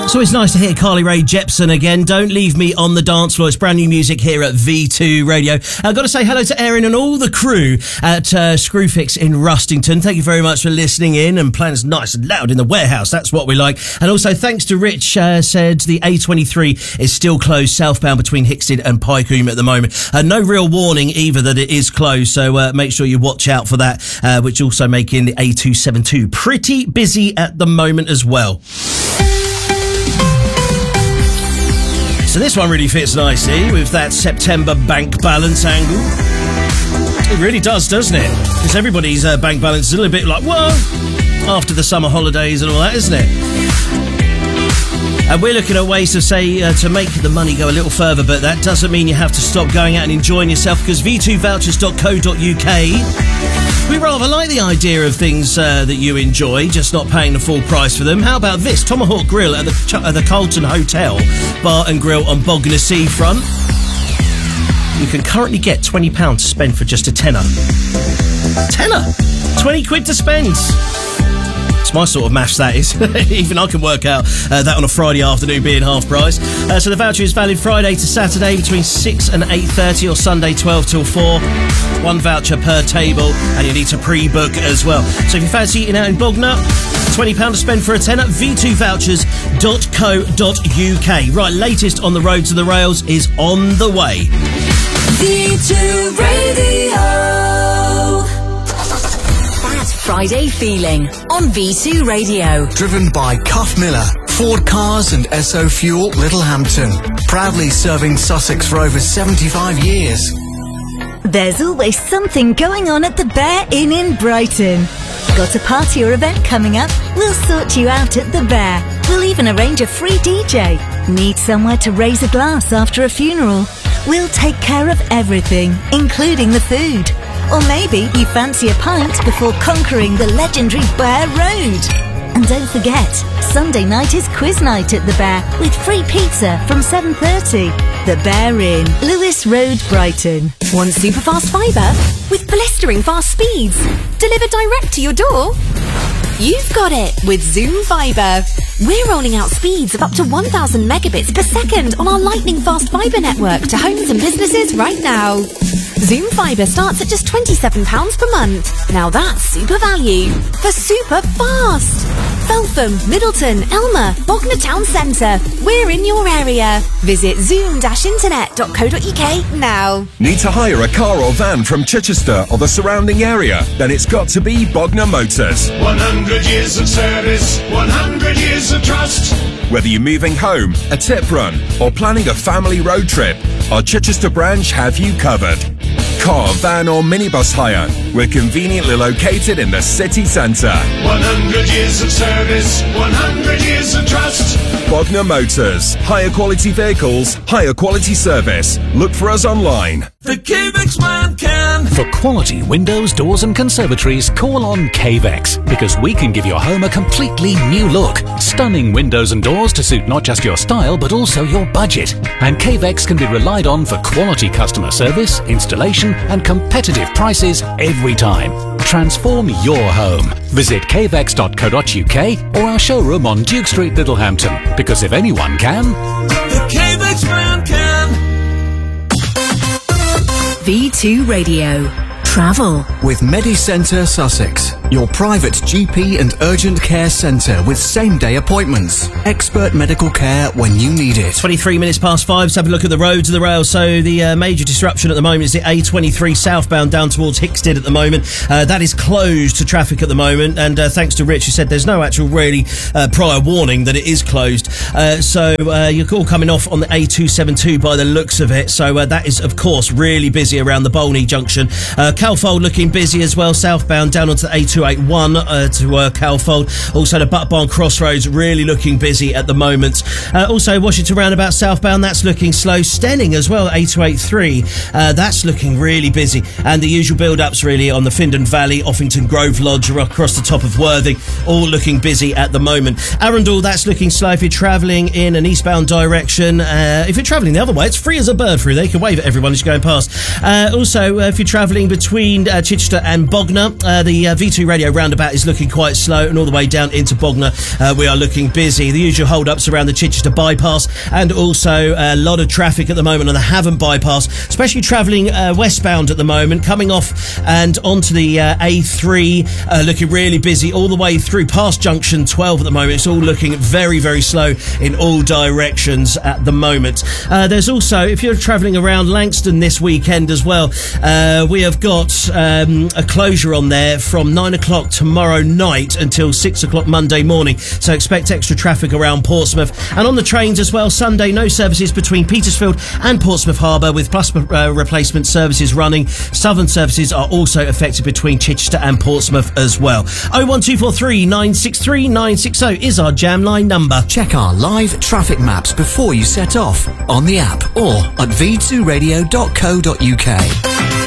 So it's nice to hear Carly Rae Jepsen again. Don't leave me on the dance floor. It's brand new music here at V2 Radio. I've got to say hello to Erin and all the crew at Screwfix in Rustington. Thank you very much for listening in and playing us nice and loud in the warehouse. That's what we like. And also thanks to Rich, said the A23 is still closed southbound between Hickstead and Pycombe at the moment. No real warning either that it is closed, so make sure you watch out for that, which also making the A272 pretty busy at the moment as well. So this one really fits nicely with that September bank balance angle. It really does, doesn't it? Because everybody's bank balance is a little bit like, whoa, after the summer holidays and all that, isn't it? And we're looking at ways to say to make the money go a little further, but that doesn't mean you have to stop going out and enjoying yourself, because v2vouchers.co.uk, we rather like the idea of things that you enjoy, just not paying the full price for them. How about this? Tomahawk Grill at the Carlton Hotel Bar and Grill on Bognor Seafront. You can currently get £20 to spend for just a tenner. Tenner! 20 quid to spend. It's my sort of maths, that is. Even I can work out that on a Friday afternoon being half price. So the voucher is valid Friday to Saturday between 6 and 8:30 or Sunday 12 till 4. One voucher per table, and you need to pre-book as well. So if you fancy eating out in Bognor, £20 to spend for a tenner, v2vouchers.co.uk. Right, latest on the roads and the rails is on the way. V2 Radio. Friday feeling on V2 Radio. Driven by Cuff Miller, Ford Cars and SO Fuel Littlehampton. Proudly serving Sussex for over 75 years. There's always something going on at the Bear Inn in Brighton. Got a party or event coming up? We'll sort you out at the Bear. We'll even arrange a free DJ. Need somewhere to raise a glass after a funeral? We'll take care of everything, including the food. Or maybe you fancy a pint before conquering the legendary Bear Road. And don't forget, Sunday night is quiz night at the Bear with free pizza from 7:30. The Bear Inn, Lewis Road, Brighton. Want super fast fibre with blistering fast speeds delivered direct to your door? You've got it with Zoom Fibre. We're rolling out speeds of up to 1,000 megabits per second on our lightning fast fibre network to homes and businesses right now. Zoom Fibre starts at just £27 per month. Now that's super value for super fast. Feltham, Middleton, Elmer, Bognor Town Centre. We're in your area. Visit zoom-internet.co.uk now. Need to hire a car or van from Chichester or the surrounding area? Then it's got to be Bognor Motors. 100 years of service, 100 years of trust. Whether you're moving home, a tip run, or planning a family road trip, our Chichester branch have you covered. Car, van or minibus hire. We're conveniently located in the city centre. 100 years of service, 100 years of trust. Bognor Motors. Higher quality vehicles, higher quality service. Look for us online. The Cavex man can. For quality windows, doors and conservatories, call on Cavex, because we can give your home a completely new look. Stunning windows and doors to suit not just your style but also your budget. And Cavex can be relied on for quality customer service, installation and competitive prices every time. Transform your home. Visit cavex.co.uk or our showroom on Duke Street, Littlehampton, because if anyone can, the Cavex man can. V2 Radio. Travel. With MediCentre Sussex, your private GP and urgent care centre with same-day appointments. Expert medical care when you need it. 23 minutes past 5, let's have a look at the roads of the rail. So the major disruption at the moment is the A23 southbound down towards Hickstead at the moment. That is closed to traffic at the moment, and thanks to Rich, who said there's no actual really prior warning that it is closed. So you're all coming off on the A272 by the looks of it. So that is, of course, really busy around the Bolney junction. Calfold looking busy as well, southbound down onto the A281 to Calfold. Also the Butt Barn Crossroads really looking busy at the moment. Also Washington roundabout southbound, that's looking slow. Stenning as well, A283, that's looking really busy. And the usual build-ups really on the Findon Valley, Offington Grove Lodge across the top of Worthing, all looking busy at the moment. Arundel, that's looking slow if you're travelling in an eastbound direction. If you're travelling the other way, it's free as a bird through there. You can wave at everyone as you're going past. Also, if you're travelling between Chichester and Bognor, the V2 V2 Radio roundabout is looking quite slow, and all the way down into Bognor, we are looking busy. The usual hold-ups around the Chichester bypass, and also a lot of traffic at the moment on the Havant bypass, especially travelling westbound at the moment, coming off and onto the A3, looking really busy all the way through past junction 12 at the moment. It's all looking very, very slow in all directions at the moment. There's also, if you're travelling around Langston this weekend as well, we have got a closure on there from 9 o'clock tomorrow night until 6 o'clock Monday morning, so expect extra traffic around Portsmouth. And on the trains as well, Sunday no services between Petersfield and Portsmouth Harbour, with bus replacement services running. Southern services are also affected between Chichester and Portsmouth as well. 01243 963 960 is our jam line number. Check our live traffic maps before you set off on the app or at v2radio.co.uk.